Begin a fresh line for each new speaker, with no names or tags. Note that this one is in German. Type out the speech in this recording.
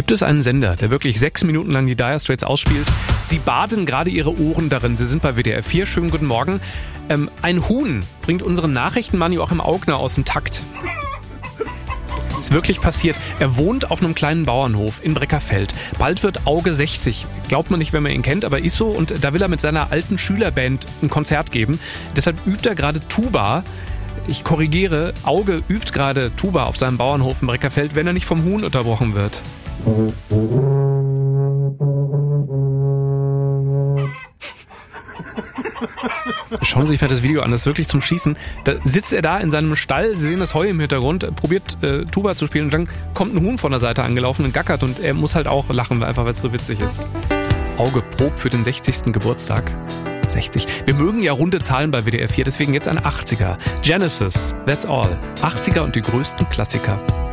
Gibt es einen Sender, der wirklich 6 Minuten lang die Dire Straits ausspielt? Sie baden gerade ihre Ohren darin. Sie sind bei WDR 4. Schönen guten Morgen. Ein Huhn bringt unseren Nachrichtenmann Joachim Augner aus dem Takt. Ist wirklich passiert. Er wohnt auf einem kleinen Bauernhof in Breckerfeld. Bald wird Auge 60. Glaubt man nicht, wenn man ihn kennt, aber ist so. Und da will er mit seiner alten Schülerband ein Konzert geben. Deshalb übt er gerade Tuba. Ich korrigiere, Auge übt gerade Tuba auf seinem Bauernhof in Breckerfeld, wenn er nicht vom Huhn unterbrochen wird. Schauen Sie sich mal das Video an, das ist wirklich zum Schießen. Da sitzt er da in seinem Stall, Sie sehen das Heu im Hintergrund, probiert Tuba zu spielen und dann kommt ein Huhn von der Seite angelaufen und gackert und er muss halt auch lachen, einfach weil es so witzig ist. Auge probt für den 60. Geburtstag. 60. Wir mögen ja runde Zahlen bei WDR 4, deswegen jetzt ein 80er. Genesis, That's All. 80er und die größten Klassiker.